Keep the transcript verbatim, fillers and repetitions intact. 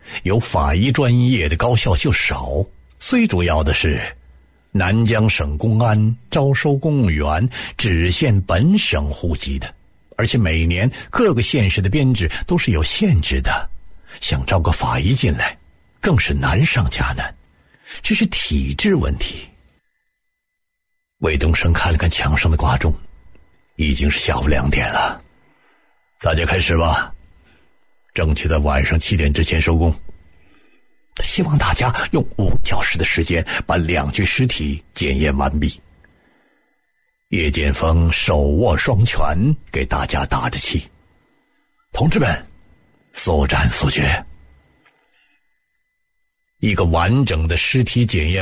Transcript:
有法医专业的高校就少。最主要的是，南江省公安招收公务员只限本省户籍的，而且每年各个县市的编制都是有限制的，想招个法医进来更是难上加难，这是体制问题。魏东升看了看墙上的挂钟，已经是下午两点了，大家开始吧，争取在晚上七点之前收工。他希望大家用五小时的时间把两具尸体检验完毕。叶剑锋手握双拳，给大家打着气：同志们，速战速决。一个完整的尸体检验